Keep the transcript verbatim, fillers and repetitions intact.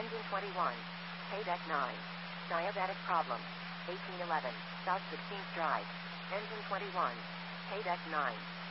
Engine twenty-one. Paydeck nine. Diabetic problem. eighteen eleven. South sixteenth Drive. Engine twenty-one. Paydeck nine.